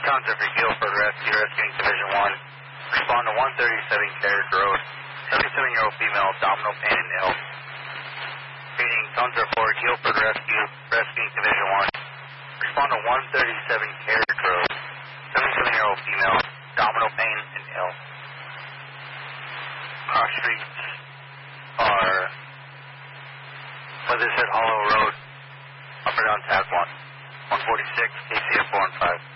Contact for Guilford Rescue, rescuing Division 1. Respond to 137 Carriage Road. 77-year-old female, abdominal pain and ill. Reading, contact for Guilford Rescue, rescuing Division 1. Respond to 137 Carriage Road. 77-year-old female, abdominal pain and ill. Cross streets are Weathershead Hollow Road, up and down Tag 1. 146, KCF 4 and 5.